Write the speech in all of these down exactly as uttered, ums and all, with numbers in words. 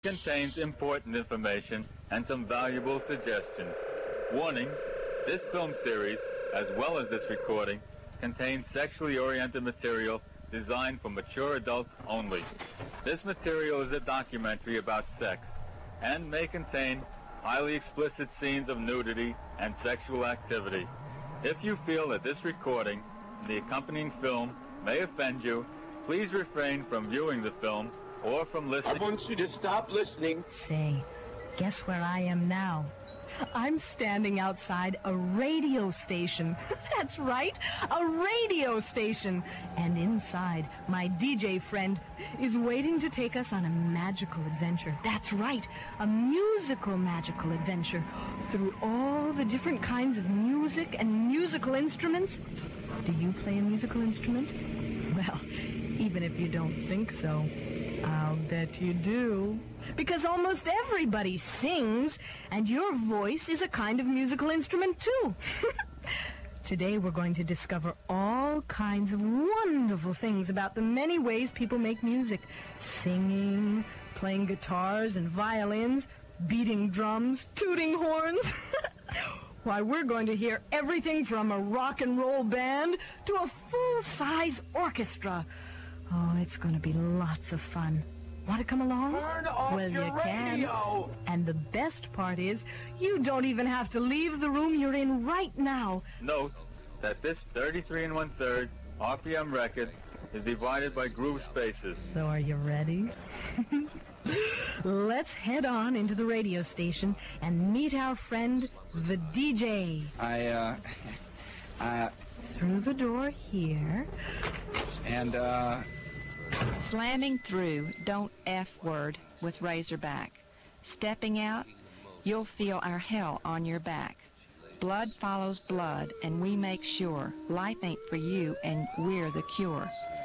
Contains important information and some valuable suggestions. Warning, this film series, as well as this recording, contains sexually oriented material designed for mature adults only. This material is a documentary about sex and may contain highly explicit scenes of nudity and sexual activity. If you feel that this recording and the accompanying film may offend you, please refrain from viewing the film or from listening. I want you to stop listening. Say, guess where I am now? I'm standing outside a radio station. That's right, a radio station. And inside, my D J friend is waiting to take us on a magical adventure. That's right, a musical magical adventure through all the different kinds of music and musical instruments. Do you play a musical instrument? Well, even if you don't think so, I'll bet you do. Because almost everybody sings, and your voice is a kind of musical instrument, too. Today we're going to discover all kinds of wonderful things about the many ways people make music. Singing, playing guitars and violins, beating drums, tooting horns. Why, we're going to hear everything from a rock and roll band to a full-size orchestra. Oh, it's going to be lots of fun. Want to come along? Turn off well, your you can. radio. And the best part is, you don't even have to leave the room you're in right now. Note that this thirty-three and one-third R P M record is divided by groove spaces. So are you ready? Let's head on into the radio station and meet our friend, the D J. I, uh, uh... Through the door here. And, uh... Slamming through, don't F word with Razorback. Stepping out, you'll feel our hell on your back. Blood follows blood, and we make sure life ain't for you, and we're the cure.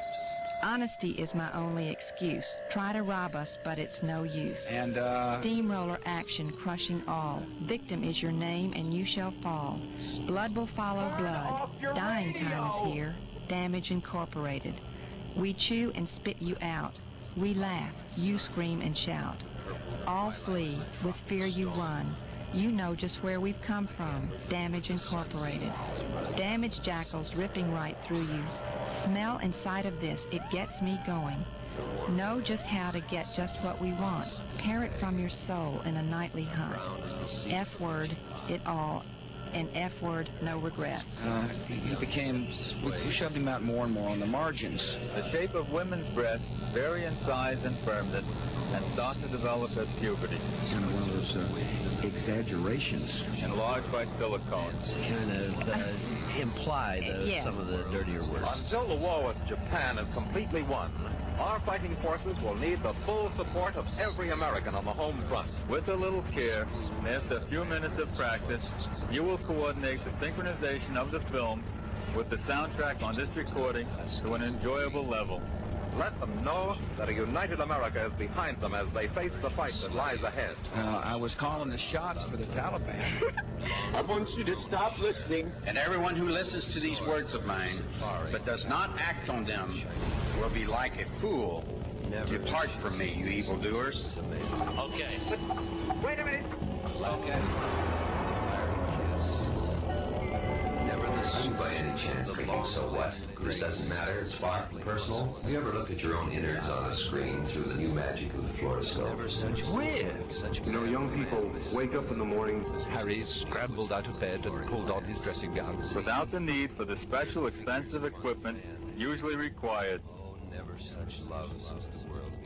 Honesty is my only excuse. Try to rob us, but it's no use. And, uh... Steamroller action crushing all. Victim is your name, and you shall fall. Blood will follow blood. Dying time is here. Damage Incorporated. We chew and spit you out. We laugh, you scream and shout. All flee, with fear you run. You know just where we've come from. Damage Incorporated. Damage jackals ripping right through you. Smell and sight of this, it gets me going. Know just how to get just what we want. Parrot from your soul in a nightly hunt. F word, it all. And F word, no regret. Uh, he, he became... We, we shoved him out more and more on the margins. The shape of women's breasts vary in size and firmness and start to develop at puberty. Kind of one of those uh, exaggerations. Enlarged by silicone. Kind of uh, imply the, Yeah. some of the dirtier words. Until the war with Japan is completely won, our fighting forces will need the full support of every American on the home front. With a little care, and after a few minutes of practice, you will coordinate the synchronization of the films with the soundtrack on this recording to an enjoyable level. Let them know that a united America is behind them as they face the fight that lies ahead. Uh, I was calling the shots for the Taliban. I want you to stop listening. And everyone who listens to these words of mine, but does not act on them, will be like a fool. Depart from me, you evildoers. Okay. Wait a minute. Okay. Never this by any chance thinking, so what? This doesn't matter, it's far from personal. Have you ever looked at your own innards on a screen through the new magic of the fluoroscope? Never such weird. Such You know, young people wake up in the morning. Harry scrambled out of bed and pulled on his dressing gown. Without the need for the special expensive equipment usually required. Oh, never such love since the world began.